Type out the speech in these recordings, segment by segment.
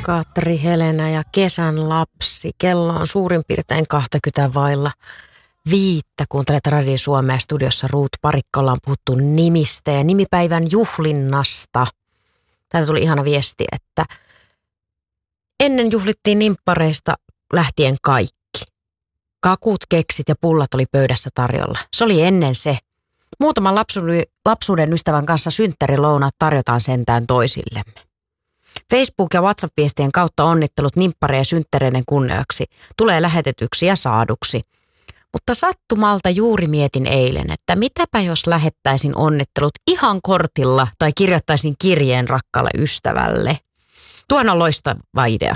Kaatri Helena ja kesän lapsi. Kello on suurin piirtein 20 vailla 5. Kuuntelet Radio Suomea, studiossa Ruut Parikka. Ollaan puhuttu nimistä ja nimipäivän juhlinnasta. Täältä tuli ihana viesti, että ennen juhlittiin nimppareista lähtien kaikki. Kakut, keksit ja pullat oli pöydässä tarjolla. Se oli ennen se. Muutaman lapsuuden ystävän kanssa synttärilounaat tarjotaan sentään toisillemme. Facebook- ja WhatsApp-viestien kautta onnittelut nimppareiden ja synttäreiden kunniaksi tulee lähetetyksi ja saaduksi. Mutta sattumalta juuri mietin eilen, että mitäpä jos lähettäisin onnittelut ihan kortilla tai kirjoittaisin kirjeen rakkaalle ystävälle. Tuohan on loistava idea.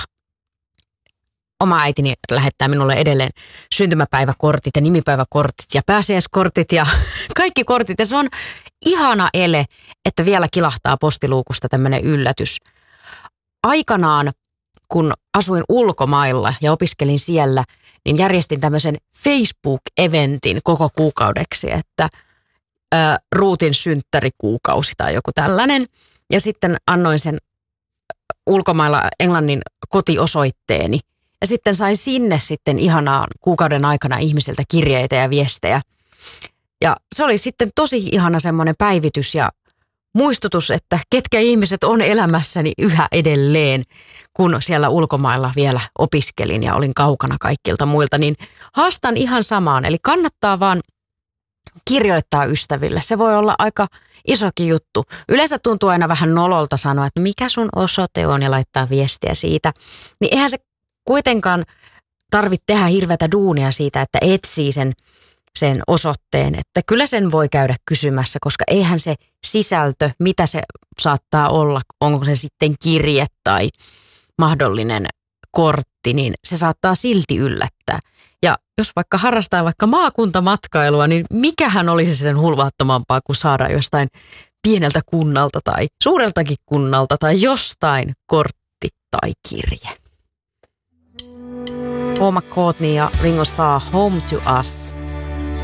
Oma äitini lähettää minulle edelleen syntymäpäiväkortit ja nimipäiväkortit ja pääsiäiskortit ja kaikki kortit. Ja se on ihana ele, että vielä kilahtaa postiluukusta tämmöinen yllätys. Aikanaan, kun asuin ulkomailla ja opiskelin siellä, niin järjestin tämmöisen Facebook-eventin koko kuukaudeksi, että Ruutin synttärikuukausi tai joku tällainen. Ja sitten annoin sen ulkomailla Englannin kotiosoitteeni. Ja sitten sain sinne sitten ihanaan kuukauden aikana ihmisiltä kirjeitä ja viestejä. Ja se oli sitten tosi ihana semmoinen päivitys ja muistutus, että ketkä ihmiset on elämässäni yhä edelleen, kun siellä ulkomailla vielä opiskelin ja olin kaukana kaikilta muilta, niin haastan ihan samaan. Eli kannattaa vaan kirjoittaa ystäville. Se voi olla aika isokin juttu. Yleensä tuntuu aina vähän nololta sanoa, että mikä sun osoite on ja laittaa viestiä siitä. Niin eihän se kuitenkaan tarvitse tehdä hirveätä duunia siitä, että etsii sen osoitteen, että kyllä sen voi käydä kysymässä, koska eihän se sisältö, mitä se saattaa olla, onko se sitten kirje tai mahdollinen kortti, niin se saattaa silti yllättää. Ja jos vaikka harrastaa vaikka maakuntamatkailua, niin mikähän olisi sen hulvattomampaa kuin saada jostain pieneltä kunnalta tai suureltakin kunnalta tai jostain kortti tai kirje. Paul McCartney ja Ringo Starr, Home to Us.